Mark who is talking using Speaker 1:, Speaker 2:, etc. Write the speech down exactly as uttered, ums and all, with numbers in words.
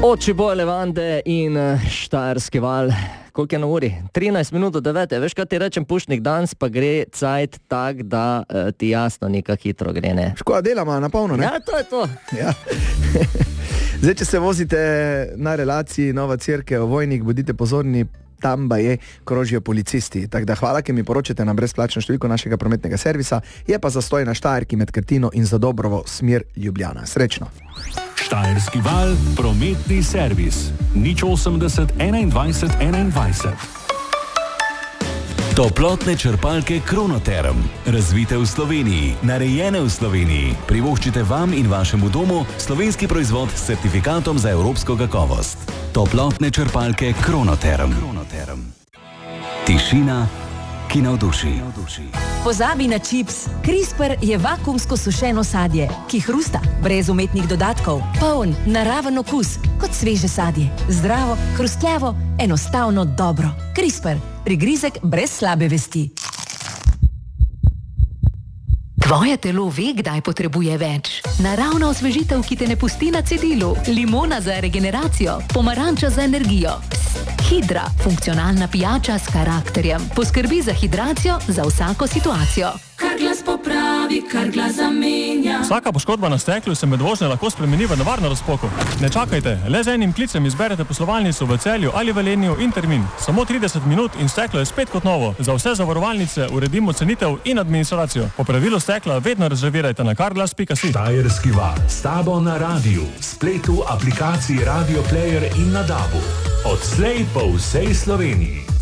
Speaker 1: Oči boje Levante in Štajerski val. Koliko je na uri? trinajst minut do devete. Veš, kaj ti rečem, pušnik danes pa gre cajt tak, da uh, ti jasno nekaj hitro gre, ne?
Speaker 2: Škoda delama na polno, ne?
Speaker 1: Ja, to je to.
Speaker 2: Ja. Zdaj, če se vozite na relaciji Nova Cerkev, Vojnik, bodite pozorni, tam ba je krožijo policisti. Tako da hvala, ki mi poročate na brezplačno številko našega prometnega servisa. Je pa zastoj na Štajerki med Krtino in Zadobrovo smer Ljubljana. Srečno.
Speaker 3: Štajerski val, prometni servis. nič osemdeset enaindvajset enaindvajset. Toplotne črpalke Kronoterm. Razvite v Sloveniji, narejene v Sloveniji. Privoščite vam in vašemu domu slovenski proizvod s certifikatom za evropsko kakovost. Toplotne črpalke Kronoterm. Kronoterm. Tišina, ki navduši.
Speaker 4: Pozabi na čips. CRISPR je vakuumsko sušeno sadje, ki hrusta, brez umetnih dodatkov, poln, naraven okus, kot sveže sadje. Zdravo, hrustljavo, enostavno dobro. CRISPR. Prigrizek brez slabe vesti. Tvoje telo ve, kdaj potrebuje več. Naravna osvežitev, ki te ne pusti na cedilu. Limona za regeneracijo, pomaranča za energijo. Psst, Hidra, funkcionalna pijača s karakterjem. Poskrbi za hidracijo za vsako situacijo.
Speaker 5: Kar glas popravi, kar glas zamenja.
Speaker 6: Vsaka poškodba na steklu se med vožnjo lahko spremeni v nevarno razpoko. Ne čakajte, le z enim klicem izberete poslovalnico v Celju ali Velenju in termin. Samo trideset minut in steklo je spet kot novo. Za vse zavarovalnice uredimo cenitev in administracijo. Po pravilu stekla vedno rezervirajte na carglass pika si.
Speaker 3: Štajerski val, s tabo na radiju, spletu, aplikaciji Radio Player in na dabu. Odslej po vsej Sloveniji.